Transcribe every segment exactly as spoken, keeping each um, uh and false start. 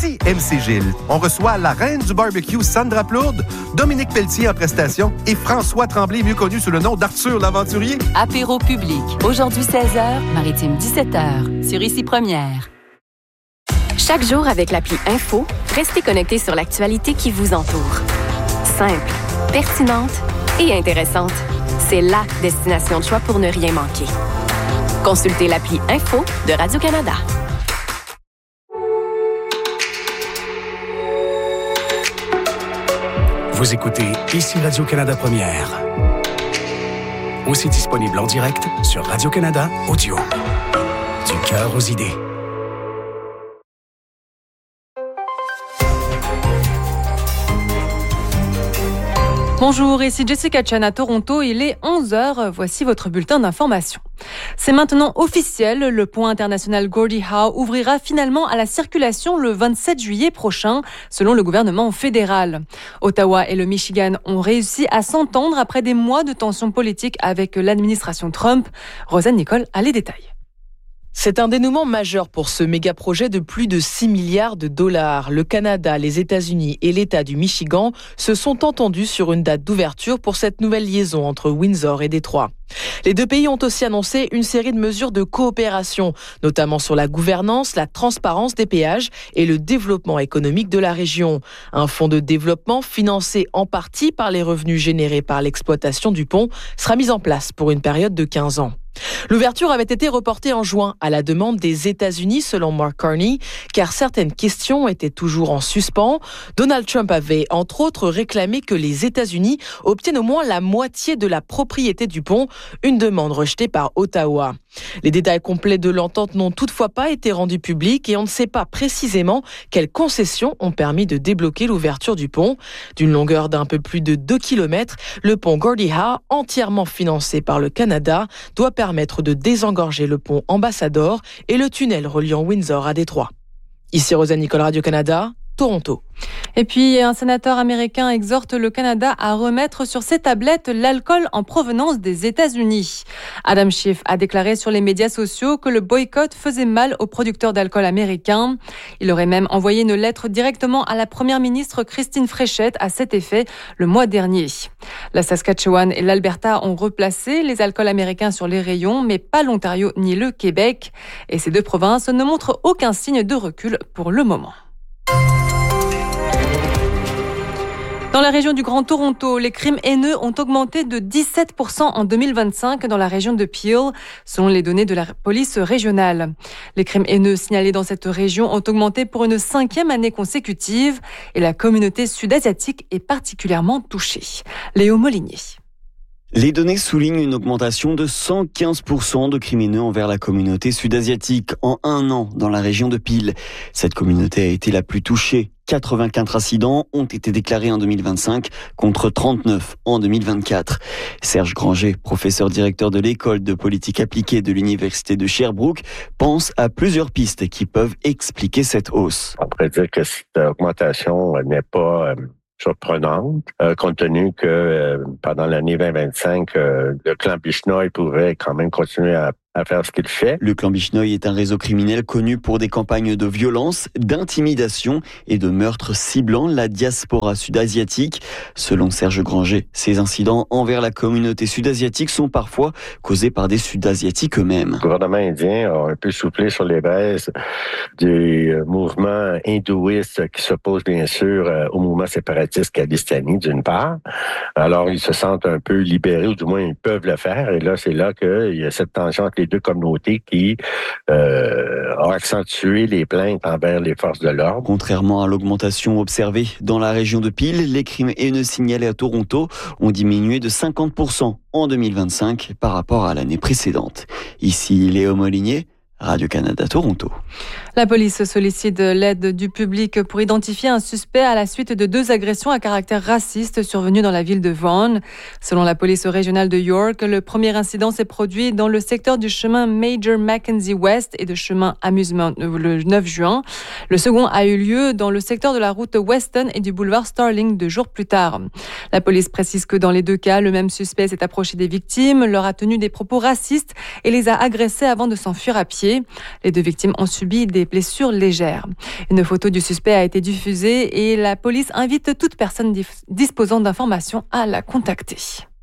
Ici M C Gilles. On reçoit la reine du barbecue, Sandra Plourde, Dominique Pelletier en prestation et François Tremblay, mieux connu sous le nom d'Arthur l'Aventurier. Apéro public. Aujourd'hui seize heures, Maritime dix-sept heures. Sur Ici Première. Chaque jour avec l'appli Info, restez connectés sur l'actualité qui vous entoure. Simple, pertinente et intéressante. C'est la destination de choix pour ne rien manquer. Consultez l'appli Info de Radio-Canada. Vous écoutez Ici Radio-Canada Première. Aussi disponible en direct sur Radio-Canada Audio. Du cœur aux idées. Bonjour, ici Jessica Chan à Toronto. Il est onze heures. Voici votre bulletin d'information. C'est maintenant officiel. Le pont international Gordie Howe ouvrira finalement à la circulation le vingt-sept juillet prochain, selon le gouvernement fédéral. Ottawa et le Michigan ont réussi à s'entendre après des mois de tensions politiques avec l'administration Trump. Rosanne Nicole a les détails. C'est un dénouement majeur pour ce méga-projet de plus de six milliards de dollars. Le Canada, les États-Unis et l'État du Michigan se sont entendus sur une date d'ouverture pour cette nouvelle liaison entre Windsor et Détroit. Les deux pays ont aussi annoncé une série de mesures de coopération, notamment sur la gouvernance, la transparence des péages et le développement économique de la région. Un fonds de développement financé en partie par les revenus générés par l'exploitation du pont sera mis en place pour une période de quinze ans. L'ouverture avait été reportée en juin à la demande des États-Unis, selon Mark Carney, car certaines questions étaient toujours en suspens. Donald Trump avait, entre autres, réclamé que les États-Unis obtiennent au moins la moitié de la propriété du pont, une demande rejetée par Ottawa. Les détails complets de l'entente n'ont toutefois pas été rendus publics et on ne sait pas précisément quelles concessions ont permis de débloquer l'ouverture du pont. D'une longueur d'un peu plus de deux kilomètres, le pont Gordie Howe, entièrement financé par le Canada, doit permettre de désengorger le pont Ambassador et le tunnel reliant Windsor à Détroit. Ici Rosanne Nicole, Radio-Canada, Toronto. Et puis, un sénateur américain exhorte le Canada à remettre sur ses tablettes l'alcool en provenance des États-Unis. Adam Schiff a déclaré sur les médias sociaux que le boycott faisait mal aux producteurs d'alcool américains. Il aurait même envoyé une lettre directement à la première ministre Christine Fréchette à cet effet le mois dernier. La Saskatchewan et l'Alberta ont replacé les alcools américains sur les rayons, mais pas l'Ontario ni le Québec. Et ces deux provinces ne montrent aucun signe de recul pour le moment. Dans la région du Grand Toronto, les crimes haineux ont augmenté de dix-sept pour cent en deux mille vingt-cinq dans la région de Peel, selon les données de la police régionale. Les crimes haineux signalés dans cette région ont augmenté pour une cinquième année consécutive et la communauté sud-asiatique est particulièrement touchée. Léo Molinier. Les données soulignent une augmentation de cent quinze pour cent de crimes haineux envers la communauté sud-asiatique en un an dans la région de Peel. Cette communauté a été la plus touchée. quatre-vingt-quatre incidents ont été déclarés en deux mille vingt-cinq contre trente-neuf en deux mille vingt-quatre. Serge Granger, professeur directeur de l'école de politique appliquée de l'université de Sherbrooke, pense à plusieurs pistes qui peuvent expliquer cette hausse. On pourrait dire que cette augmentation n'est pas euh, surprenante, euh, compte tenu que euh, pendant l'année vingt vingt-cinq, euh, le clan Bishnoy pourrait quand même continuer à à faire ce qu'il fait. Le clan Bishnoy est un réseau criminel connu pour des campagnes de violence, d'intimidation et de meurtres ciblant la diaspora sud-asiatique. Selon Serge Granger, ces incidents envers la communauté sud-asiatique sont parfois causés par des sud-asiatiques eux-mêmes. Le gouvernement indien a un peu soufflé sur les braises du mouvement hindouiste qui s'oppose bien sûr au mouvement séparatiste Khalistani d'une part. Alors ils se sentent un peu libérés, ou du moins ils peuvent le faire. Et là, c'est là qu'il y a cette tension entre les deux communautés qui euh, ont accentué les plaintes envers les forces de l'ordre. Contrairement à l'augmentation observée dans la région de Peel, les crimes haineux signalés à Toronto ont diminué de cinquante pour cent en deux mille vingt-cinq par rapport à l'année précédente. Ici Léo Molinier, Radio-Canada Toronto. La police sollicite l'aide du public pour identifier un suspect à la suite de deux agressions à caractère raciste survenues dans la ville de Vaughan. Selon la police régionale de York, le premier incident s'est produit dans le secteur du chemin Major Mackenzie West et de chemin Amusement le neuf juin. Le second a eu lieu dans le secteur de la route Weston et du boulevard Starling deux jours plus tard. La police précise que dans les deux cas, le même suspect s'est approché des victimes, leur a tenu des propos racistes et les a agressés avant de s'enfuir à pied. pied. Les deux victimes ont subi des blessures légères. Une photo du suspect a été diffusée et la police invite toute personne disposant d'informations à la contacter.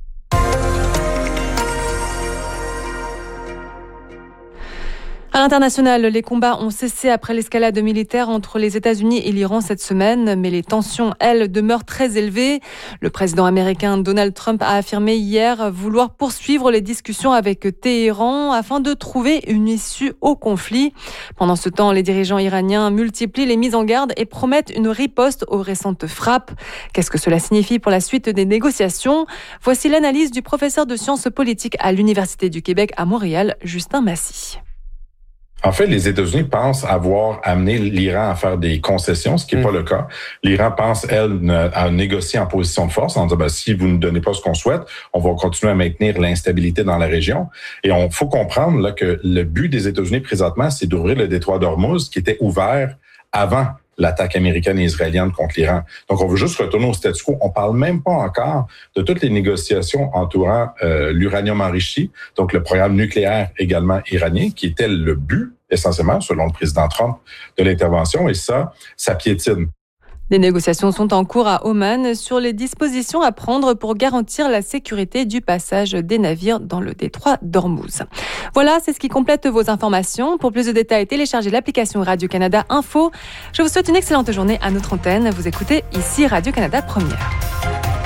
À l'international, les combats ont cessé après l'escalade militaire entre les États-Unis et l'Iran cette semaine, mais les tensions, elles, demeurent très élevées. Le président américain Donald Trump a affirmé hier vouloir poursuivre les discussions avec Téhéran afin de trouver une issue au conflit. Pendant ce temps, les dirigeants iraniens multiplient les mises en garde et promettent une riposte aux récentes frappes. Qu'est-ce que cela signifie pour la suite des négociations ? Voici l'analyse du professeur de sciences politiques à l'Université du Québec à Montréal, Justin Massy. En fait, les États-Unis pensent avoir amené l'Iran à faire des concessions, ce qui n'est mmh. pas le cas. L'Iran pense, elle, à négocier en position de force, en disant, ben, si vous ne donnez pas ce qu'on souhaite, on va continuer à maintenir l'instabilité dans la région. Et on faut comprendre là que le but des États-Unis présentement, c'est d'ouvrir le détroit d'Ormuz, qui était ouvert avant l'attaque américaine et israélienne contre l'Iran. Donc, on veut juste retourner au statu quo. On parle même pas encore de toutes les négociations entourant euh, l'uranium enrichi, donc le programme nucléaire également iranien, qui était le but, essentiellement, selon le président Trump, de l'intervention. Et ça, ça piétine. Les négociations sont en cours à Oman sur les dispositions à prendre pour garantir la sécurité du passage des navires dans le détroit d'Ormuz. Voilà, c'est ce qui complète vos informations. Pour plus de détails, téléchargez l'application Radio-Canada Info. Je vous souhaite une excellente journée à notre antenne. Vous écoutez ici Radio-Canada Première.